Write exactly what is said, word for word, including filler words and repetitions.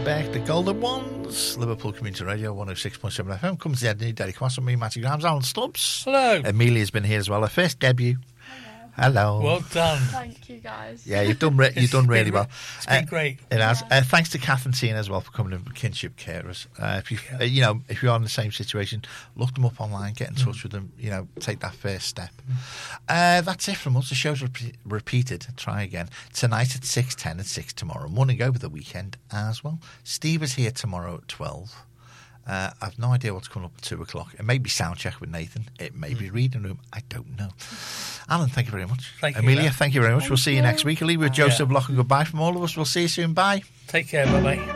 Beck, the Golden Ones, Liverpool Community Radio, one oh six point seven F M. Comes the end, Derek Cross and me, Matty Grams, Alan Stubbs. Hello. Amelia's been here as well. Her first debut. Hello. Well done. Thank you, guys. Yeah, you've done re- you've done really been, well. It's been uh, great. It has. Yeah. Uh, thanks to Kath and Tina as well for coming in for kinship carers. Uh, if you Yeah. uh, you know if you're in the same situation, look them up online, get in touch mm. with them. You know, take that first step. Mm. Uh, that's it from us. The show's re- repeated. Try again tonight at six ten and six tomorrow morning over the weekend as well. Steve is here tomorrow at twelve. Uh, I've no idea what's coming up at two o'clock. It may be sound check with Nathan. It may mm. be reading room. I don't know. Alan, thank you very much. Thank Amelia, you, thank you very much. Thank we'll see you, you next week. I'll leave with Joseph yeah. Lock and goodbye from all of us. We'll see you soon. Bye. Take care. Bye-bye.